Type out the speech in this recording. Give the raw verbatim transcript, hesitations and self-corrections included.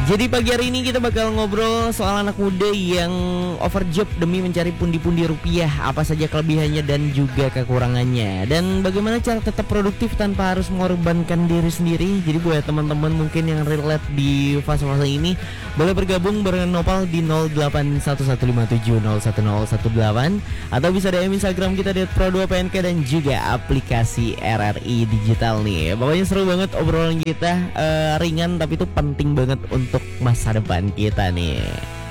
Jadi pagi hari ini kita bakal ngobrol soal anak muda yang overjob demi mencari pundi-pundi rupiah. Apa saja kelebihannya dan juga kekurangannya. Dan bagaimana cara tetap produktif tanpa harus mengorbankan diri sendiri. Jadi buat teman-teman mungkin yang relate di fase-fase ini, boleh bergabung bareng Nopal di nol delapan satu satu lima tujuh nol satu nol satu delapan. Atau bisa D M Instagram kita di pro dua P N K dan juga aplikasi R R I Digital nih. Pokoknya seru banget obrolan kita, uh, ringan tapi itu penting banget untuk masa depan kita nih.